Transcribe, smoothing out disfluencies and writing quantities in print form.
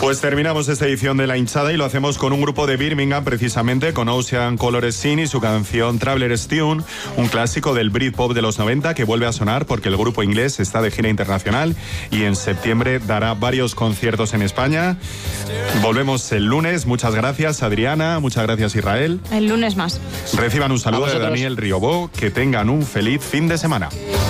Pues terminamos esta edición de La Hinchada y lo hacemos con un grupo de Birmingham, precisamente, con Ocean Color Scene y su canción Traveler's Tune, un clásico del Britpop de los 90 que vuelve a sonar porque el grupo inglés está de gira internacional y en septiembre dará varios conciertos en España. Volvemos el lunes. Muchas gracias, Adriana. Muchas gracias, Israel. El lunes más. Reciban un saludo de Daniel Riobó. Que tengan un feliz fin de semana.